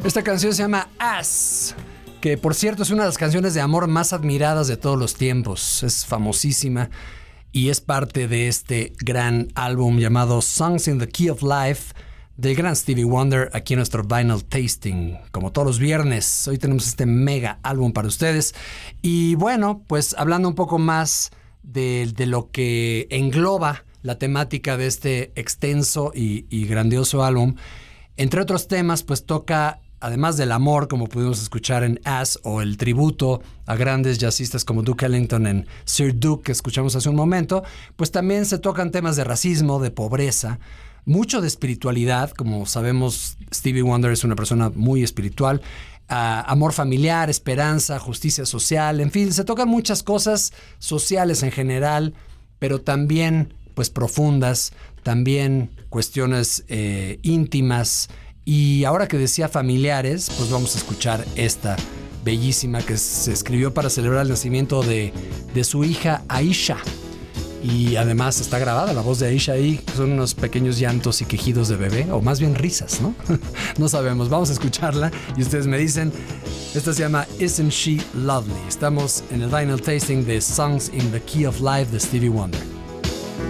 Esta canción se llama As, que por cierto es una de las canciones de amor más admiradas de todos los tiempos. Es famosísima y es parte de este gran álbum llamado Songs in the Key of Life del gran Stevie Wonder, aquí en nuestro Vinyl Tasting. Como todos los viernes, hoy tenemos este mega álbum para ustedes. Y bueno, pues hablando un poco más de lo que engloba la temática de este extenso y grandioso álbum, entre otros temas, pues toca, además del amor, como pudimos escuchar en As, o el tributo a grandes jazzistas como Duke Ellington en Sir Duke, que escuchamos hace un momento, pues también se tocan temas de racismo, de pobreza, mucho de espiritualidad. Como sabemos, Stevie Wonder es una persona muy espiritual, amor familiar, esperanza, justicia social, en fin, se tocan muchas cosas sociales en general, pero también pues profundas, también cuestiones íntimas. Y ahora que decía familiares, pues vamos a escuchar esta bellísima que se escribió para celebrar el nacimiento de su hija Aisha. Y además está grabada la voz de Aisha ahí. Son unos pequeños llantos y quejidos de bebé, o más bien risas, ¿no? No sabemos, vamos a escucharla y ustedes me dicen. Esta se llama Isn't She Lovely. Estamos en el Vinyl Tasting de Songs in the Key of Life de Stevie Wonder.